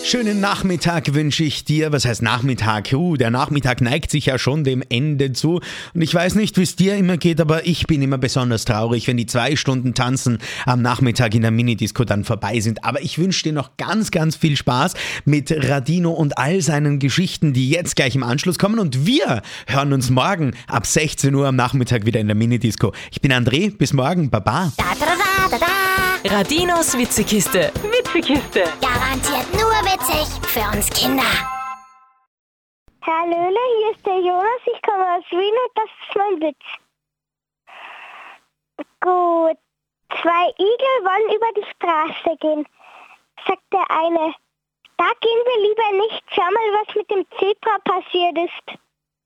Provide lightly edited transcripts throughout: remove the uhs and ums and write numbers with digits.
Schönen Nachmittag wünsche ich dir. Was heißt Nachmittag? Der Nachmittag neigt sich ja schon dem Ende zu. Und ich weiß nicht, wie es dir immer geht, aber ich bin immer besonders traurig, wenn die 2 Stunden Tanzen am Nachmittag in der Minidisco dann vorbei sind. Aber ich wünsche dir noch ganz, ganz viel Spaß mit Radino und all seinen Geschichten, die jetzt gleich im Anschluss kommen. Und wir hören uns morgen ab 16 Uhr am Nachmittag wieder in der Minidisco. Ich bin André, bis morgen, Baba. Radinos Witzekiste. Garantiert nur witzig für uns Kinder. Hallöle, hier ist der Jonas, ich komme aus Wien und das ist mein Witz. Gut, 2 Igel wollen über die Straße gehen. Sagt der eine, da gehen wir lieber nicht, schau mal, was mit dem Zebra passiert ist.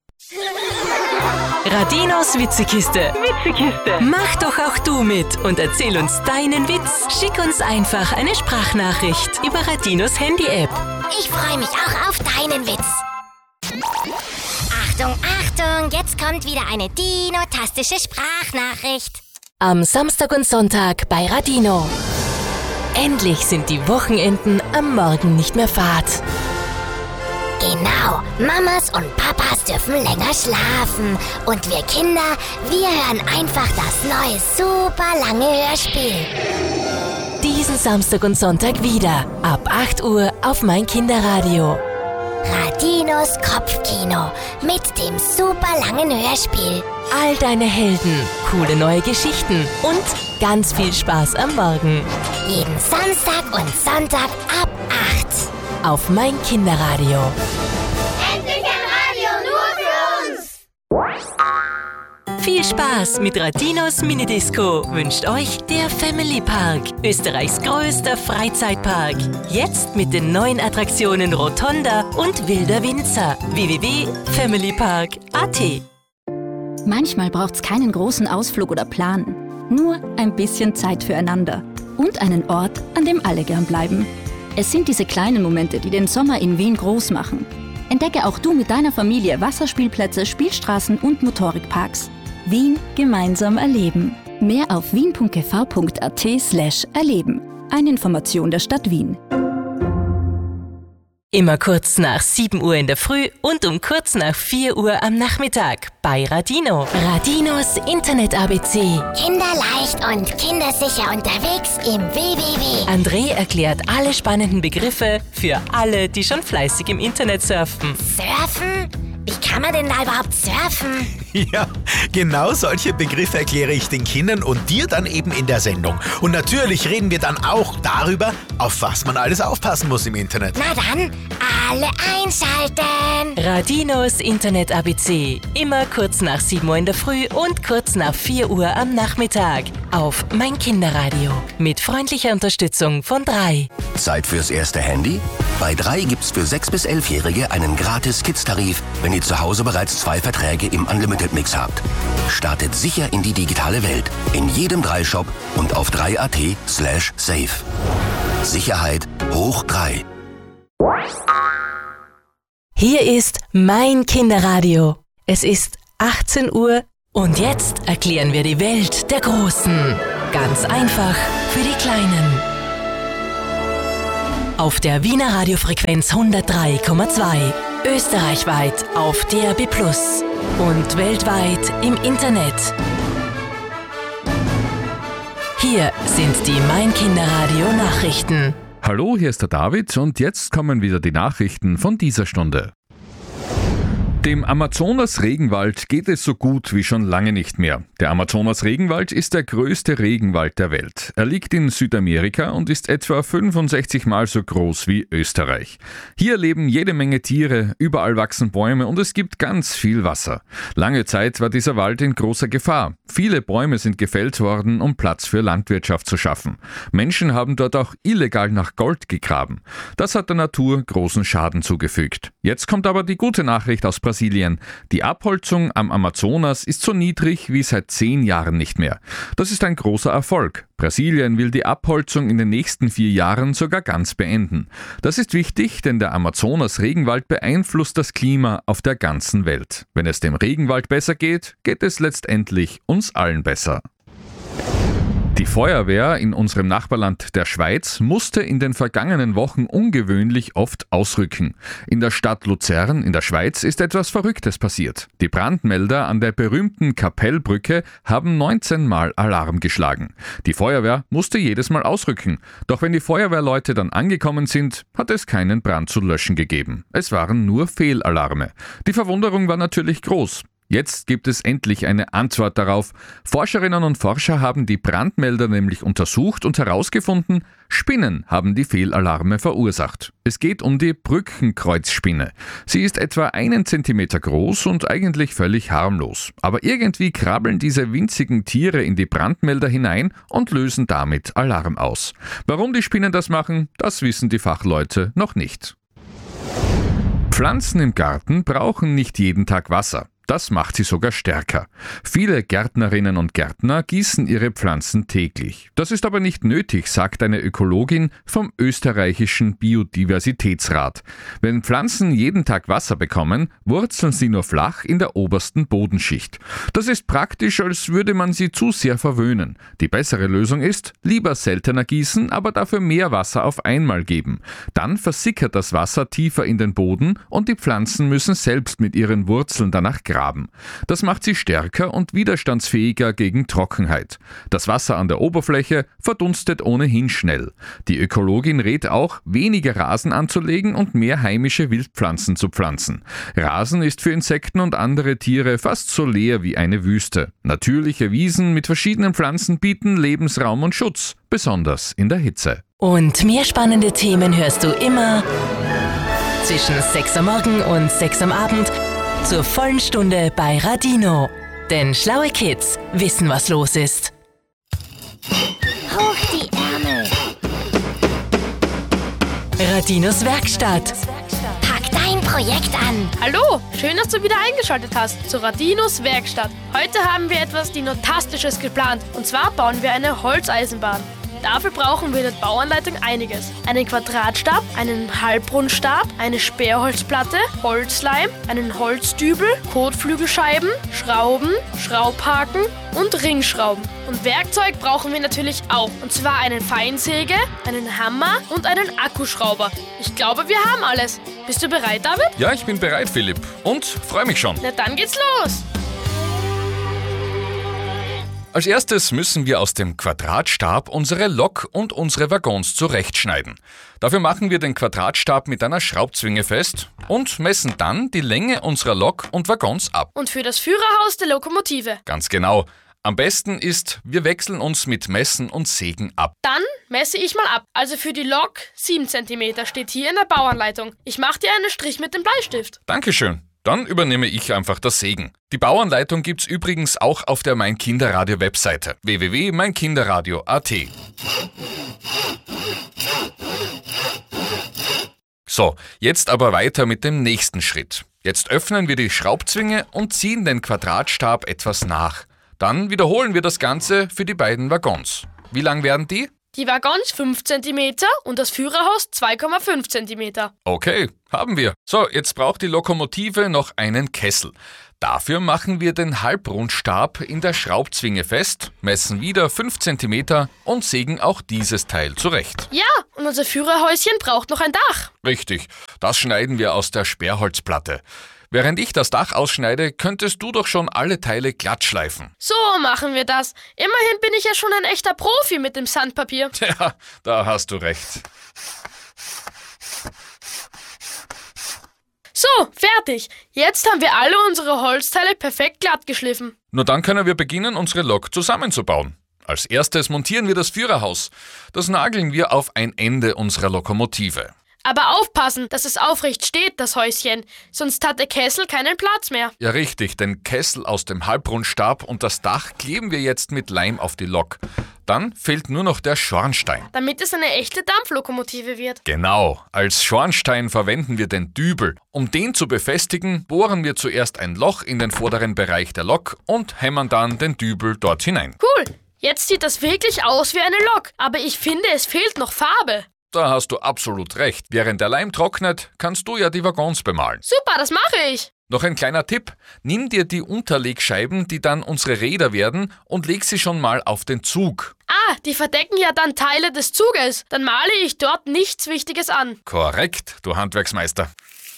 Radinos Witzekiste. Mach doch auch du mit und erzähl uns deinen Witz. Schick uns einfach eine Sprachnachricht über Radinos Handy-App. Ich freue mich auch auf deinen Witz. Achtung, Achtung, jetzt kommt wieder eine dinotastische Sprachnachricht. Am Samstag und Sonntag bei Radino. Endlich sind die Wochenenden am Morgen nicht mehr fad. Genau, Mamas und Papas dürfen länger schlafen. Und wir Kinder, wir hören einfach das neue, super lange Hörspiel. Diesen Samstag und Sonntag wieder, ab 8 Uhr auf mein Kinderradio. Radinos Kopfkino mit dem super langen Hörspiel. All deine Helden, coole neue Geschichten und ganz viel Spaß am Morgen. Jeden Samstag und Sonntag ab 8. Auf mein Kinderradio. Endlich ein Radio nur für uns! Viel Spaß mit Radinos Minidisco wünscht euch der Family Park, Österreichs größter Freizeitpark. Jetzt mit den neuen Attraktionen Rotonda und Wilder Winzer. www.familypark.at. Manchmal braucht's keinen großen Ausflug oder Plan. Nur ein bisschen Zeit füreinander. Und einen Ort, an dem alle gern bleiben. Es sind diese kleinen Momente, die den Sommer in Wien groß machen. Entdecke auch du mit deiner Familie Wasserspielplätze, Spielstraßen und Motorikparks. Wien gemeinsam erleben. Mehr auf wien.gv.at/erleben. Eine Information der Stadt Wien. Immer kurz nach 7 Uhr in der Früh und um kurz nach 4 Uhr am Nachmittag bei Radino. Radinos Internet-ABC. Kinderleicht und kindersicher unterwegs im WWW. André erklärt alle spannenden Begriffe für alle, die schon fleißig im Internet surfen. Surfen? Wie kann man denn da überhaupt surfen? Ja, genau solche Begriffe erkläre ich den Kindern und dir dann eben in der Sendung. Und natürlich reden wir dann auch darüber, auf was man alles aufpassen muss im Internet. Na dann, alle einschalten! Radinos Internet-ABC. Immer kurz nach 7 Uhr in der Früh und kurz nach 4 Uhr am Nachmittag. Auf mein Kinderradio. Mit freundlicher Unterstützung von 3. Zeit fürs erste Handy? Bei 3 gibt's für 6- bis 11-Jährige einen gratis Kids-Tarif, wenn ihr zu Hause bereits 2 Verträge im Unlimited-Mix habt. Startet sicher in die digitale Welt. In jedem 3-Shop und auf 3.at/safe. Sicherheit hoch 3. Hier ist mein Kinderradio. Es ist 18 Uhr und jetzt erklären wir die Welt der Großen. Ganz einfach für die Kleinen. Auf der Wiener Radiofrequenz 103,2. Österreichweit auf DAB+ und weltweit im Internet. Hier sind die Mein Kinderradio Nachrichten. Hallo, hier ist der David und jetzt kommen wieder die Nachrichten von dieser Stunde. Dem Amazonas-Regenwald geht es so gut wie schon lange nicht mehr. Der Amazonas-Regenwald ist der größte Regenwald der Welt. Er liegt in Südamerika und ist etwa 65 Mal so groß wie Österreich. Hier leben jede Menge Tiere, überall wachsen Bäume und es gibt ganz viel Wasser. Lange Zeit war dieser Wald in großer Gefahr. Viele Bäume sind gefällt worden, um Platz für Landwirtschaft zu schaffen. Menschen haben dort auch illegal nach Gold gegraben. Das hat der Natur großen Schaden zugefügt. Jetzt kommt aber die gute Nachricht aus Brasilien. Die Abholzung am Amazonas ist so niedrig wie seit 10 Jahren nicht mehr. Das ist ein großer Erfolg. Brasilien will die Abholzung in den nächsten 4 Jahren sogar ganz beenden. Das ist wichtig, denn der Amazonas-Regenwald beeinflusst das Klima auf der ganzen Welt. Wenn es dem Regenwald besser geht, geht es letztendlich uns allen besser. Die Feuerwehr in unserem Nachbarland der Schweiz musste in den vergangenen Wochen ungewöhnlich oft ausrücken. In der Stadt Luzern in der Schweiz ist etwas Verrücktes passiert. Die Brandmelder an der berühmten Kapellbrücke haben 19 Mal Alarm geschlagen. Die Feuerwehr musste jedes Mal ausrücken. Doch wenn die Feuerwehrleute dann angekommen sind, hat es keinen Brand zu löschen gegeben. Es waren nur Fehlalarme. Die Verwunderung war natürlich groß. Jetzt gibt es endlich eine Antwort darauf. Forscherinnen und Forscher haben die Brandmelder nämlich untersucht und herausgefunden, Spinnen haben die Fehlalarme verursacht. Es geht um die Brückenkreuzspinne. Sie ist etwa 1 Zentimeter groß und eigentlich völlig harmlos. Aber irgendwie krabbeln diese winzigen Tiere in die Brandmelder hinein und lösen damit Alarm aus. Warum die Spinnen das machen, das wissen die Fachleute noch nicht. Pflanzen im Garten brauchen nicht jeden Tag Wasser. Das macht sie sogar stärker. Viele Gärtnerinnen und Gärtner gießen ihre Pflanzen täglich. Das ist aber nicht nötig, sagt eine Ökologin vom österreichischen Biodiversitätsrat. Wenn Pflanzen jeden Tag Wasser bekommen, wurzeln sie nur flach in der obersten Bodenschicht. Das ist praktisch, als würde man sie zu sehr verwöhnen. Die bessere Lösung ist, lieber seltener gießen, aber dafür mehr Wasser auf einmal geben. Dann versickert das Wasser tiefer in den Boden und die Pflanzen müssen selbst mit ihren Wurzeln danach graben. Das macht sie stärker und widerstandsfähiger gegen Trockenheit. Das Wasser an der Oberfläche verdunstet ohnehin schnell. Die Ökologin rät auch, weniger Rasen anzulegen und mehr heimische Wildpflanzen zu pflanzen. Rasen ist für Insekten und andere Tiere fast so leer wie eine Wüste. Natürliche Wiesen mit verschiedenen Pflanzen bieten Lebensraum und Schutz, besonders in der Hitze. Und mehr spannende Themen hörst du immer zwischen 6 am Morgen und 6 am Abend zur vollen Stunde bei Radino. Denn schlaue Kids wissen, was los ist. Hoch die Ärmel. Radinos Werkstatt. Pack dein Projekt an. Hallo, schön, dass du wieder eingeschaltet hast zu Radinos Werkstatt. Heute haben wir etwas Dinotastisches geplant. Und zwar bauen wir eine Holzeisenbahn. Dafür brauchen wir in der Bauanleitung einiges. Einen Quadratstab, einen Halbrundstab, eine Sperrholzplatte, Holzleim, einen Holzdübel, Kotflügelscheiben, Schrauben, Schraubhaken und Ringschrauben. Und Werkzeug brauchen wir natürlich auch. Und zwar eine Feinsäge, einen Hammer und einen Akkuschrauber. Ich glaube, wir haben alles. Bist du bereit, David? Ja, ich bin bereit, Philipp. Und freue mich schon. Na dann geht's los. Als erstes müssen wir aus dem Quadratstab unsere Lok und unsere Waggons zurechtschneiden. Dafür machen wir den Quadratstab mit einer Schraubzwinge fest und messen dann die Länge unserer Lok und Waggons ab. Und für das Führerhaus der Lokomotive. Ganz genau. Am besten ist, wir wechseln uns mit Messen und Sägen ab. Dann messe ich mal ab. Also für die Lok 7 cm steht hier in der Bauanleitung. Ich mache dir einen Strich mit dem Bleistift. Dankeschön. Dann übernehme ich einfach das Sägen. Die Bauanleitung gibt's übrigens auch auf der Mein Kinderradio Webseite www.meinkinderradio.at. So, jetzt aber weiter mit dem nächsten Schritt. Jetzt öffnen wir die Schraubzwinge und ziehen den Quadratstab etwas nach. Dann wiederholen wir das Ganze für die beiden Waggons. Wie lang werden die? Die Waggons 5 cm und das Führerhaus 2,5 cm. Okay, haben wir. So, jetzt braucht die Lokomotive noch einen Kessel. Dafür machen wir den Halbrundstab in der Schraubzwinge fest, messen wieder 5 cm und sägen auch dieses Teil zurecht. Ja, und unser Führerhäuschen braucht noch ein Dach. Richtig, das schneiden wir aus der Sperrholzplatte. Während ich das Dach ausschneide, könntest du doch schon alle Teile glatt schleifen. So machen wir das. Immerhin bin ich ja schon ein echter Profi mit dem Sandpapier. Ja, da hast du recht. So, fertig. Jetzt haben wir alle unsere Holzteile perfekt glatt geschliffen. Nur dann können wir beginnen, unsere Lok zusammenzubauen. Als erstes montieren wir das Führerhaus. Das nageln wir auf ein Ende unserer Lokomotive. Aber aufpassen, dass es aufrecht steht, das Häuschen. Sonst hat der Kessel keinen Platz mehr. Ja, richtig. Den Kessel aus dem Halbrundstab und das Dach kleben wir jetzt mit Leim auf die Lok. Dann fehlt nur noch der Schornstein. Damit es eine echte Dampflokomotive wird. Genau. Als Schornstein verwenden wir den Dübel. Um den zu befestigen, bohren wir zuerst ein Loch in den vorderen Bereich der Lok und hämmern dann den Dübel dort hinein. Cool. Jetzt sieht das wirklich aus wie eine Lok. Aber ich finde, es fehlt noch Farbe. Da hast du absolut recht. Während der Leim trocknet, kannst du ja die Waggons bemalen. Super, das mache ich. Noch ein kleiner Tipp. Nimm dir die Unterlegscheiben, die dann unsere Räder werden, und leg sie schon mal auf den Zug. Ah, die verdecken ja dann Teile des Zuges. Dann male ich dort nichts Wichtiges an. Korrekt, du Handwerksmeister.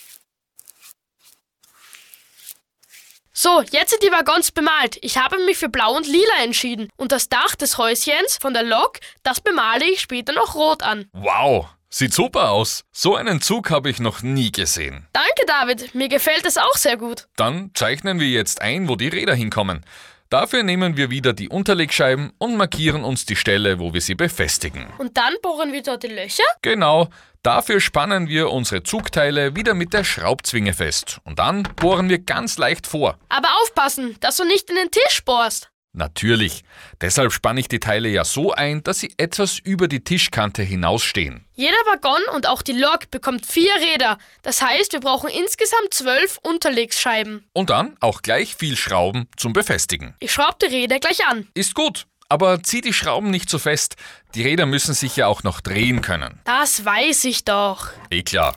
So, jetzt sind die Waggons bemalt. Ich habe mich für Blau und Lila entschieden. Und das Dach des Häuschens von der Lok, das bemale ich später noch rot an. Wow, sieht super aus. So einen Zug habe ich noch nie gesehen. Danke, David. Mir gefällt es auch sehr gut. Dann zeichnen wir jetzt ein, wo die Räder hinkommen. Dafür nehmen wir wieder die Unterlegscheiben und markieren uns die Stelle, wo wir sie befestigen. Und dann bohren wir dort die Löcher? Genau, dafür spannen wir unsere Zugteile wieder mit der Schraubzwinge fest. Und dann bohren wir ganz leicht vor. Aber aufpassen, dass du nicht in den Tisch bohrst. Natürlich. Deshalb spanne ich die Teile ja so ein, dass sie etwas über die Tischkante hinausstehen. Jeder Waggon und auch die Lok bekommt 4 Räder. Das heißt, wir brauchen insgesamt 12 Unterlegscheiben. Und dann auch gleich viel Schrauben zum Befestigen. Ich schraube die Räder gleich an. Ist gut, aber zieh die Schrauben nicht so fest. Die Räder müssen sich ja auch noch drehen können. Das weiß ich doch. Klar.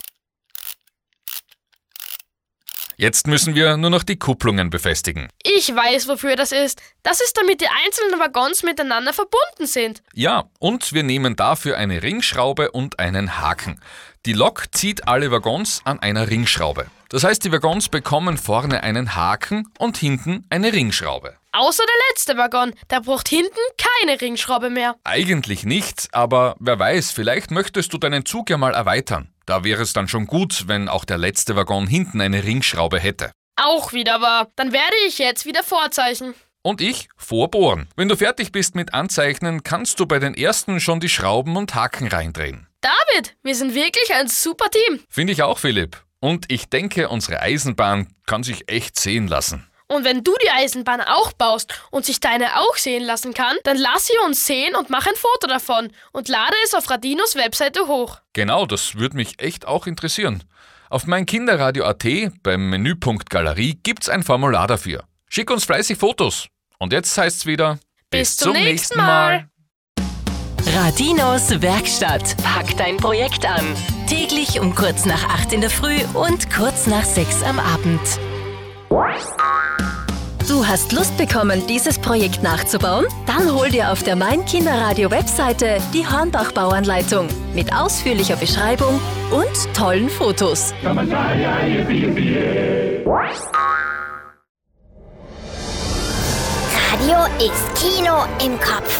Jetzt müssen wir nur noch die Kupplungen befestigen. Ich weiß, wofür das ist. Das ist, damit die einzelnen Waggons miteinander verbunden sind. Ja, und wir nehmen dafür eine Ringschraube und einen Haken. Die Lok zieht alle Waggons an einer Ringschraube. Das heißt, die Waggons bekommen vorne einen Haken und hinten eine Ringschraube. Außer der letzte Waggon, der braucht hinten keine Ringschraube mehr. Eigentlich nicht, aber wer weiß, vielleicht möchtest du deinen Zug ja mal erweitern. Da wäre es dann schon gut, wenn auch der letzte Waggon hinten eine Ringschraube hätte. Auch wieder wahr. Dann werde ich jetzt wieder vorzeichnen. Und ich vorbohren. Wenn du fertig bist mit Anzeichnen, kannst du bei den ersten schon die Schrauben und Haken reindrehen. David, wir sind wirklich ein super Team. Finde ich auch, Philipp. Und ich denke, unsere Eisenbahn kann sich echt sehen lassen. Und wenn du die Eisenbahn auch baust und sich deine auch sehen lassen kann, dann lass sie uns sehen und mach ein Foto davon und lade es auf Radinos Webseite hoch. Genau, das würde mich echt auch interessieren. Auf meinkinderradio.at beim Menüpunkt Galerie gibt's ein Formular dafür. Schick uns fleißig Fotos. Und jetzt heißt's wieder: Bis zum nächsten Mal. Radinos Werkstatt. Pack dein Projekt an. Täglich um kurz nach 8 in der Früh und kurz nach 6 am Abend. Du hast Lust bekommen, dieses Projekt nachzubauen? Dann hol dir auf der Mein Kinderradio Webseite die Hornbach-Bauanleitung mit ausführlicher Beschreibung und tollen Fotos. Radio ist Kino im Kopf.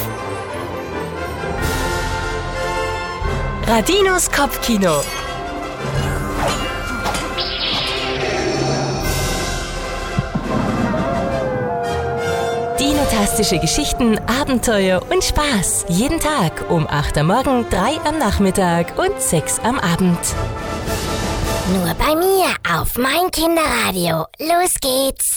Radinos Kopfkino. Dinotastische Geschichten, Abenteuer und Spaß. Jeden Tag um 8 am Morgen, 3 am Nachmittag und 6 am Abend. Nur bei mir auf Mein Kinderradio. Los geht's.